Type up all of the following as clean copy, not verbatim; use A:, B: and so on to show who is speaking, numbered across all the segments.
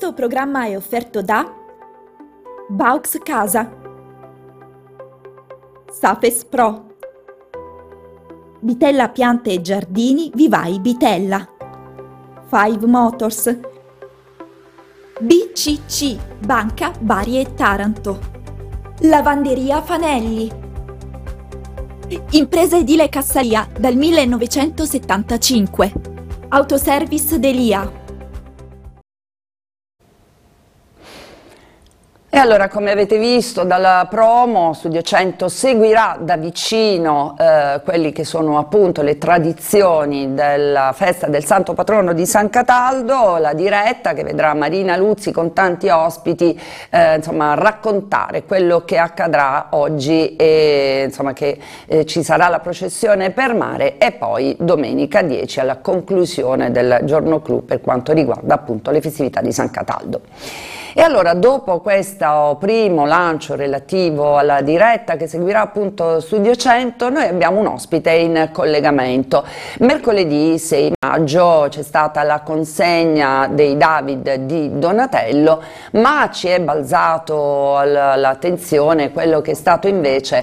A: Questo programma è offerto da Baux Casa, Safes Pro, Bitella Piante e Giardini Vivai Bitella, Five Motors, BCC Banca Bari e Taranto, Lavanderia Fanelli, Impresa Edile Cassalia dal 1975, Autoservice Delia.
B: E allora, come avete visto dalla promo, Studio 100 seguirà da vicino quelli che sono appunto le tradizioni della festa del Santo Patrono di San Cataldo, la diretta che vedrà Marina Luzzi con tanti ospiti insomma, raccontare quello che accadrà oggi e insomma che ci sarà la processione per mare e poi domenica 10 alla conclusione del giorno clou per quanto riguarda appunto le festività di San Cataldo. E allora, dopo questo primo lancio relativo alla diretta che seguirà appunto Studio 100, noi abbiamo un ospite in collegamento. Mercoledì 6 maggio c'è stata la consegna dei David di Donatello, ma ci è balzato all'attenzione quello che è stato invece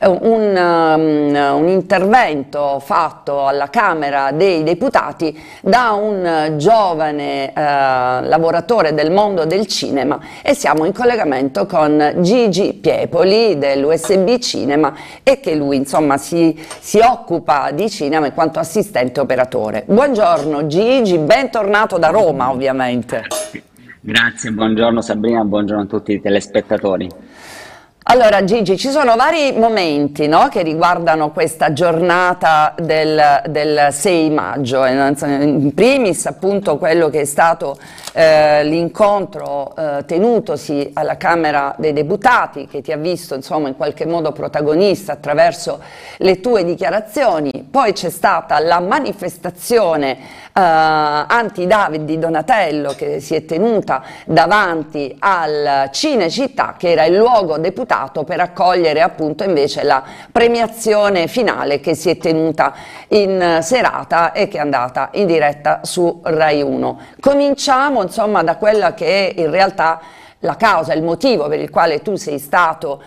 B: un intervento fatto alla Camera dei Deputati da un giovane lavoratore del mondo del cinema, e siamo in collegamento con Gigi Piepoli dell'USB Cinema e che lui insomma si occupa di cinema in quanto assistente operatore. Buongiorno Gigi, bentornato da Roma ovviamente.
C: Grazie, buongiorno Sabrina, buongiorno a tutti i telespettatori.
B: Allora Gigi, ci sono vari momenti, no, che riguardano questa giornata del 6 maggio, in primis appunto quello che è stato l'incontro tenutosi alla Camera dei Deputati, che ti ha visto insomma in qualche modo protagonista attraverso le tue dichiarazioni. Poi c'è stata la manifestazione anti-David di Donatello che si è tenuta davanti al Cinecittà, che era il luogo deputato per accogliere appunto invece la premiazione finale che si è tenuta in serata e che è andata in diretta su Rai 1. Cominciamo insomma da quella che è in realtà la causa, il motivo per il quale tu sei stato